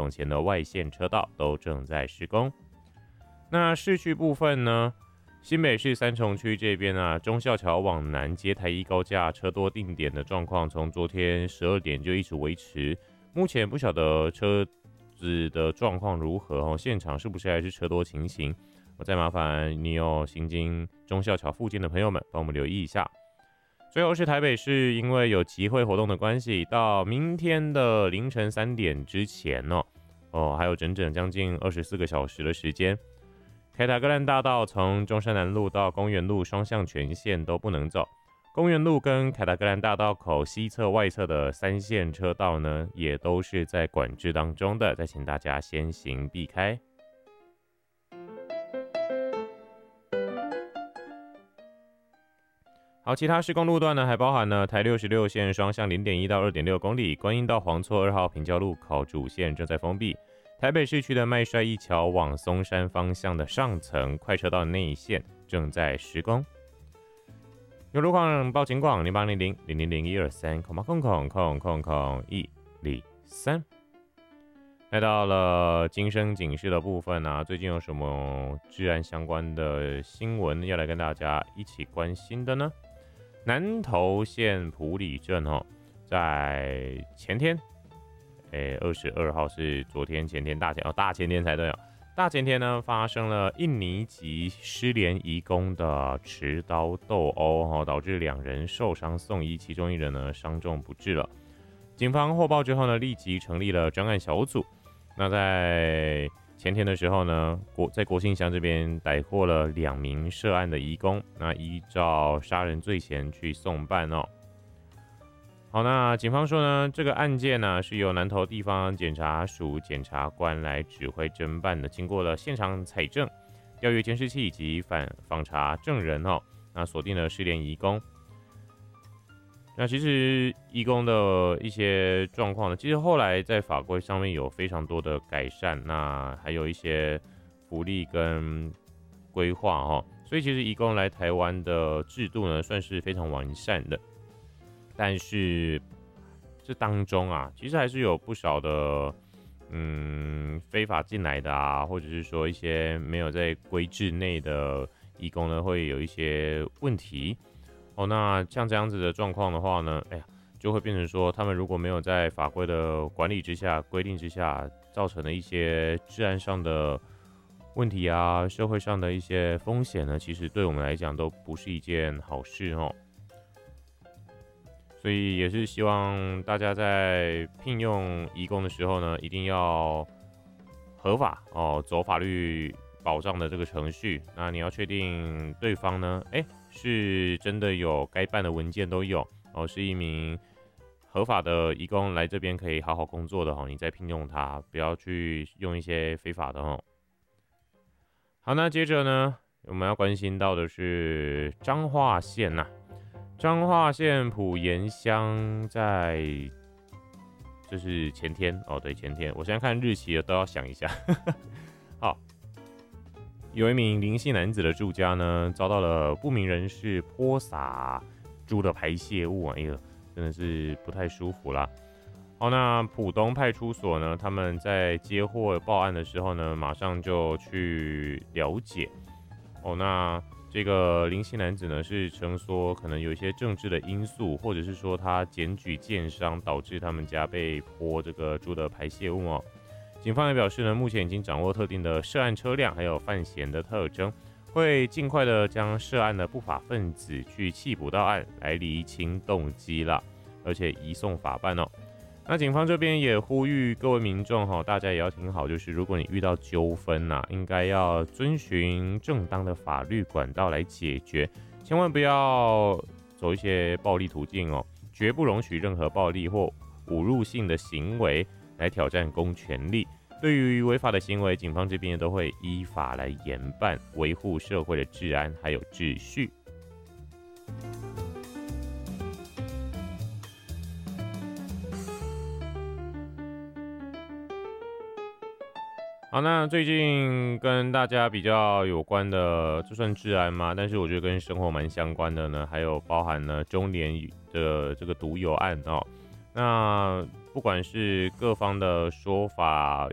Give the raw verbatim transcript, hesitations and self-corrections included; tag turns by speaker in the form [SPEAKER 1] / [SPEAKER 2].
[SPEAKER 1] 统前的外线车道都正在施工。那市区部分呢，新北市三重区这边啊，忠孝桥往南接台一高架车多定点的状况，从昨天十二点就一直维持。目前不晓得车子的状况如何哦，现场是不是还是车多情形？我再麻烦你有行经忠孝桥附近的朋友们，帮我们留意一下。最后是台北市，因为有集会活动的关系，到明天的凌晨三点之前哦，哦，还有整整将近二十四个小时的时间。凯达格兰大道从中山南路到公园路双向全线都不能走，公园路跟凯达格兰大道口西侧外侧的三线车道呢，也都是在管制当中的，再请大家先行避开。好，其他施工路段呢，还包含了台六十六线双向 零点一 到 二点六 公里，观音到黄厝二号平交路口主线正在封闭。台北市区的麦帅一桥往松山方向的上层快车道内线正在施工。有路况报警广零八零零零零零一二三空八空空空空空一零三。来到了今生警示的部分啊，最近有什么治安相关的新闻要来跟大家一起关心的呢？南投县埔里镇哦，在前天。诶，二十二号是昨天、前天、大前哦，大前天才对哦。大前天呢，发生了印尼籍失联移工的持刀斗殴，哦，导致两人受伤送医，其中一人呢伤重不治了。警方获报之后呢，立即成立了专案小组。那在前天的时候呢，国在国姓乡这边逮获了两名涉案的移工，那依照杀人罪嫌去送办哦。好，那警方说呢，这个案件呢是由南投地方检察署检察官来指挥侦办的。经过了现场采证、调阅监视器以及反访查证人哦，那锁定了失联移工。那其实移工的一些状况呢，其实后来在法规上面有非常多的改善，那还有一些福利跟规划哦，所以其实移工来台湾的制度呢，算是非常完善的。但是这当中啊，其实还是有不少的嗯非法进来的啊，或者是说一些没有在规制内的移工呢，会有一些问题哦。那像这样子的状况的话呢，哎呀，就会变成说，他们如果没有在法规的管理之下、规定之下，造成的一些治安上的问题啊，社会上的一些风险呢，其实对我们来讲都不是一件好事哦。所以也是希望大家在聘用移工的时候呢，一定要合法哦，走法律保障的这个程序。那你要确定对方呢，哎，是真的有该办的文件都有哦，是一名合法的移工来这边可以好好工作的哦，你再聘用他，不要去用一些非法的哦。好，那接着呢，我们要关心到的是彰化县呐、啊。彰化县埔盐乡在，这是前天哦，对，前天，我现在看日期了都要想一下。好，有一名林姓男子的住家呢，遭到了不明人士泼洒猪的排泄物，哎呀，真的是不太舒服啦。好，那埔东派出所呢，他们在接获报案的时候呢，马上就去了解。哦，那。这个林姓男子呢，是称说可能有一些政治的因素，或者是说他检举建商导致他们家被泼这个猪的排泄物哦。警方也表示呢，目前已经掌握特定的涉案车辆还有犯嫌的特征，会尽快的将涉案的不法分子去缉捕到案，来厘清动机啦，而且移送法办哦。那警方这边也呼吁各位民众哈，大家也要听好，就是如果你遇到纠纷呐，应该要遵循正当的法律管道来解决，千万不要走一些暴力途径哦，绝不容许任何暴力或侮辱性的行为来挑战公权力。对于违法的行为，警方这边都会依法来严办，维护社会的治安还有秩序。好，那最近跟大家比较有关的，这算治安吗？但是我觉得跟生活蛮相关的呢，还有包含了中联的这个毒油案哦。那不管是各方的说法